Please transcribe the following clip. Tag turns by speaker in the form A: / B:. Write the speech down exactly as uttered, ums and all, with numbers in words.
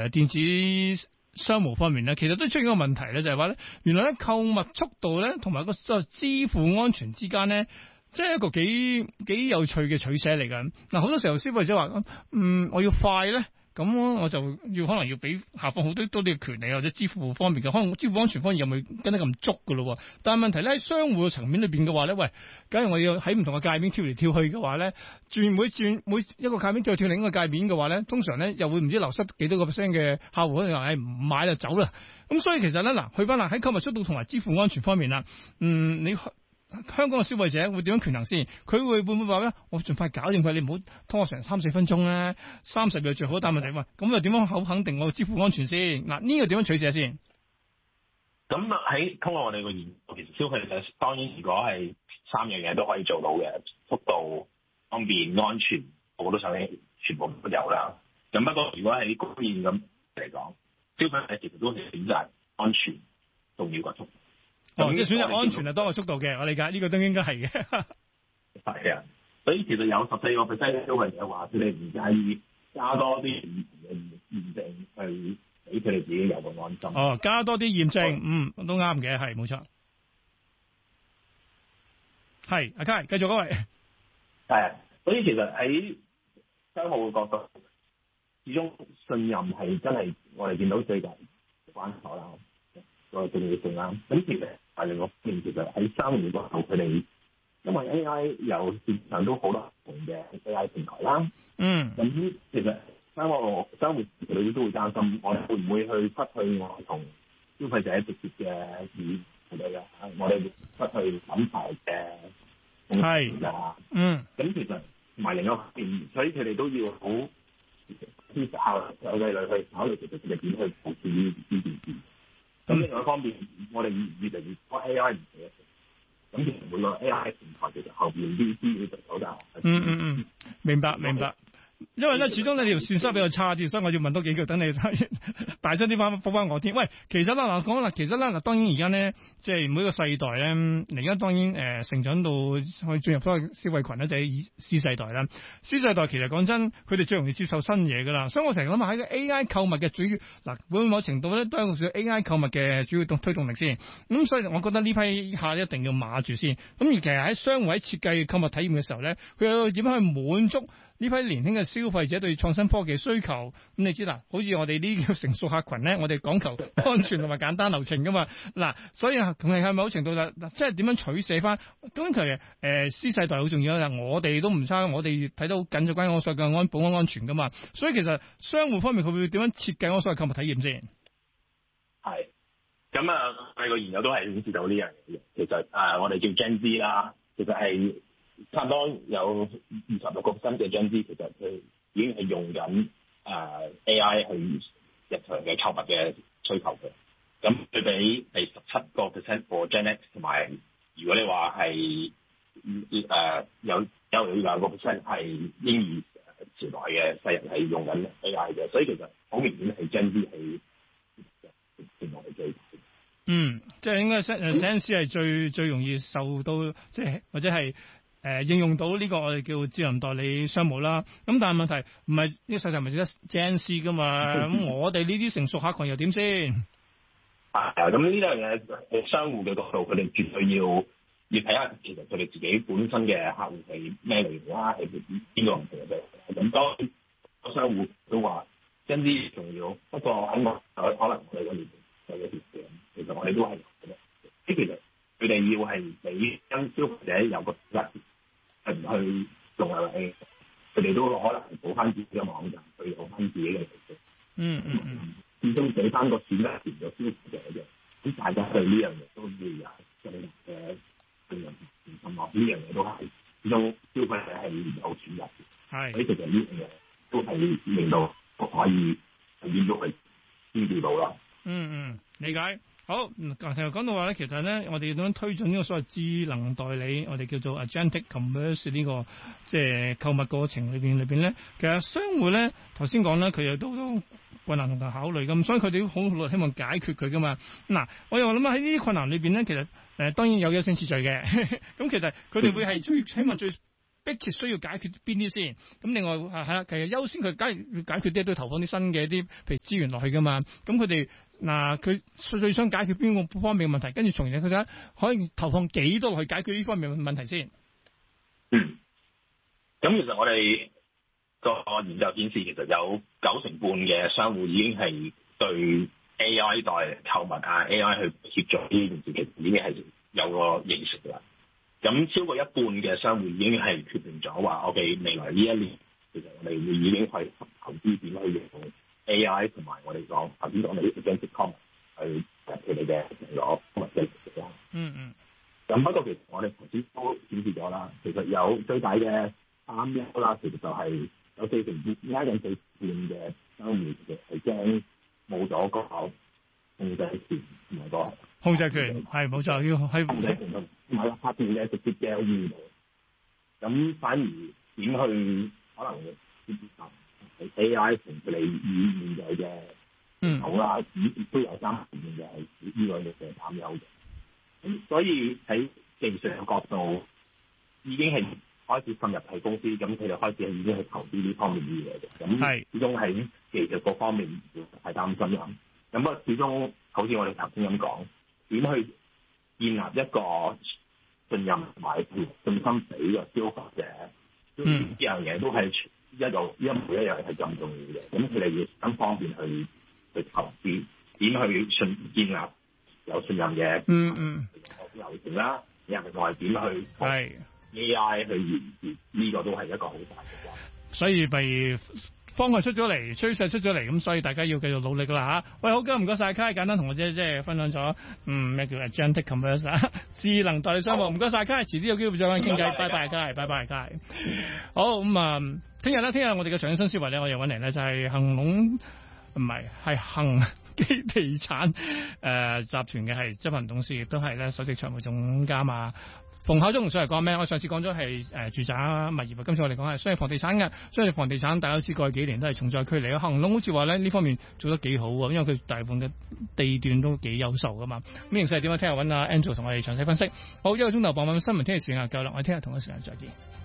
A: 呃、電子商務方面咧，其實都出現一個問題咧，就係話咧，原來咧購物速度咧同埋個支付安全之間咧，即係一個幾幾有趣嘅取捨嚟㗎。嗱，好多時候消費者話，嗯，我要快咧。咁我就要可能要俾下放好多多啲嘅權利或者支付方面嘅，可能支付安全方面又咪跟得咁足㗎咯。但係問題咧喺商戶嘅層面裏邊嘅話咧，喂，假如我要喺唔同嘅界面跳嚟跳去嘅話咧，轉每轉每一個界面再跳另一個界面嘅話咧，通常咧又會唔知流失幾多個 percent 嘅客戶可能話誒唔買就走啦。咁所以其實咧嗱，去翻啦喺購物速度同埋支付安全方面啦，嗯，你。香港嘅消費者會點樣權衡先？佢會會唔會話咧？我盡快搞掂佢，你唔好拖我成三四分鐘咧，三十秒最好。但問題話，咁又點樣好肯定我支付安全先？嗱，呢個點樣取捨先？
B: 咁喺通過我哋個研究，其實消費者當然如果係三樣嘢都可以做到嘅，速度、方便、安全，我都想全部都有啦。咁不過如果喺供應咁嚟講，消費者其實都係選擇安全重要過速度。
A: 哦，即係選擇安全係多過速度嘅，我理解呢、這個都應該係嘅。
B: 係啊，所以其實有十四個 percent 嘅消費者話佢哋唔介意加多啲唔同嘅驗證去俾佢哋自己有個安心。
A: 哦，加多啲驗證，嗯，都啱嘅，係冇錯。係阿 Kai 繼續嗰位。
B: 係啊，所以其實喺商號嘅角度，始終信任係真係我哋見到最近關口啦。個重要性啦，咁其實係另一方面，其實喺商戶嗰度佢哋，因為 A I 有線上都好多唔同嘅 A I 平台啦，嗯，咁其實商戶商戶佢哋都會擔心，我哋會唔會去失去我同消費者直接嘅與佢哋嘅，我哋失去品牌嘅係啊，嗯，咁其實同埋另一方面，所以佢哋都要好思考有計略去考慮其實佢哋點去部署呢啲件事。咁另外一方面，我哋越嚟越多 A I 唔同嘅，咁其實每個 A I 平台其實後邊啲資料就好大。嗯嗯嗯，明白明白。因為咧，始終你條線收比較差啲，所以我要問多幾句，等你大聲啲翻覆翻我添。喂，其實啦嗱，講啦，其實啦嗱，當然而家咧，即係每個世代咧，而家當然誒、呃、成長到可以進入所謂消費群咧，就係 C 世代啦。C 世代其實講真，佢哋最容易接受新嘢噶啦。所以我成日諗下喺個 A I 購物嘅主要嗱，會某程度咧都係個 A I 購物嘅主要動推動力先。咁、嗯、所以我覺得呢批客一定要碼住先。咁而其實喺商戶喺設計購物體驗嘅時候咧，佢又點樣去滿足呢批年輕嘅消費者對創新科技需求？咁你知啦，好似我哋呢啲成熟客群咧，我哋講求安全同埋簡單流程噶嘛。嗱，所以同係係咪某程度啦？即係點樣取捨翻？咁其實誒 C 世代好重要啦。我哋都唔差，我哋睇得好緊就關於我所嘅安保安安全噶嘛。所以其實商戶方面佢會點樣設計我所謂購物體驗先？係咁啊，我哋個研究都係顯示到呢樣嘢。其實誒、呃，我哋叫 Gen Z 啦，其實係。差唔多有二十六個 percent 嘅 Gen Z 其實佢已經係用緊誒、呃、A I 去日常嘅購物嘅需求嘅。咁對比係十七個 percent for Gen X， 同埋如果你話係誒有有兩個 percent 係嬰兒時代嘅世人係用緊 A I 嘅，所以其實好明顯係 Gen Z 係全部係最大。
A: 嗯，即係應該誒 Gen Z 係最最容易受到即係或者係。誒、呃、應用到呢個我哋叫智能代理商務啦，咁但係問題唔係呢個世界唔係得 Gen Z 噶嘛，咁我哋呢啲成熟客群又點先？係
B: 啊，咁呢樣嘢商戶嘅角度，佢哋絕對要要睇下其實佢哋自己本身嘅客戶係咩類型啦，係邊個唔同嘅。咁當然商戶都話 Gen Z 重要，不過喺我可能我哋個年齡有一啲嘅，其實我哋都係有嘅。即其實佢哋要係俾跟消費者有個一。係唔去用係咪？佢哋都可能係補翻自己嘅網站，去有翻自己嘅程式。嗯嗯嗯，始終俾翻個選擇權嘅消費者嘅。咁大家對呢樣嘢都要有嘅嘅信任同信望，呢樣嘢都係始終消費者係有選擇。係，所以其實呢樣嘢都係令到可以變咗去兼顧到啦。嗯嗯，理解。好，剛才講到話咧，其實咧，我哋點樣推進呢個所謂智能代理，我哋叫做 Agentic Commerce 呢個即係購物過程裏邊裏邊咧，其實商戶咧頭先講咧，佢又都好多困難同埋考慮咁，所以佢哋都好努力希望解決佢噶嘛。嗱，我又諗下喺呢啲困難裏邊咧，其實誒、呃、當然有優先次序嘅，咁其實佢哋會係最希望最
A: 迫切需要解決邊啲先？咁另外係係啦，其實優先佢梗係要解決啲，都要投放啲新嘅啲譬如資源落去噶嘛。咁佢哋嗱佢最想解決邊個方面嘅問題，跟住從而佢睇可以投放幾多去解決呢方面嘅問題先。
B: 嗯，咁其實我哋個研究顯示，其實有九成半嘅商戶已經係對 A I 代購物啊 ，A I 去協助呢件事，其實已經係有個認識㗎啦。咁超過一半嘅商戶已經係決定咗話，我哋未來呢一年，其實我哋會已經係投資點去用 A I 同埋我哋講頭先講嘅 agentic commerce 去佢哋嘅成個物嘅力啦。
A: 嗯嗯。
B: 咁不過其實我哋頭先都顯示咗啦，其實有最大嘅擔憂啦，其實就係有四成半，而家有四半嘅商戶其實係驚冇咗個控制權同埋個
A: 控制權係冇錯，要係
B: 控制權同埋個發電嘅直接嘅義務。咁反而點去可能接受 A I 同佢哋以現在嘅系統啦，亦都有三成嘅係呢兩樣嘅擔憂嘅。咁所以喺技術嘅角度已經係開始滲入喺公司，咁佢哋開始係已經去投資呢方面嘅嘢嘅。咁始終喺技術嗰方面唔係擔心啦。咁不過始終好似我哋頭先咁講，點去建立一個信任同埋信心俾個消費者，呢樣嘢都係一路一模一樣係咁重要嘅。咁佢哋要咁方便去去投資，點去信建立有信任嘅
A: 嗯嗯
B: 流程啦，另外點去係 A I 去完善呢個都係一個好大嘅關。所以
A: 咪方向出咗嚟，趨勢出咗嚟，咁所以大家要繼續努力噶啦嚇。喂，好嘅，唔該晒，Kai，簡單同我姐即係分享咗，嗯咩叫 agentic commerce 啊，智能代理商務，唔該晒，Kai，遲啲有機會再揾傾偈，拜拜，Kai，拜拜，Kai。好咁啊，聽日咧，聽日我哋嘅財經新思維咧，我又揾嚟咧就係恒隆。唔係，係恒基地產誒、呃、集團嘅係執行董事，亦都係咧首席財務總監啊。馮孝忠上嚟講咩？我上次講咗係誒住宅物業啊，今次我哋講係商業房地產嘅。商業房地產大家都知過去幾年都係重災區嚟嘅。恒隆好似話咧呢方面做得幾好啊，因為佢大部分嘅地段都幾優秀噶嘛。咁形勢係點啊？聽日揾阿 Angel 同我哋詳細分析。好，一個鐘頭傍晚新聞，聽日時間夠啦，我哋聽日同一時間再見。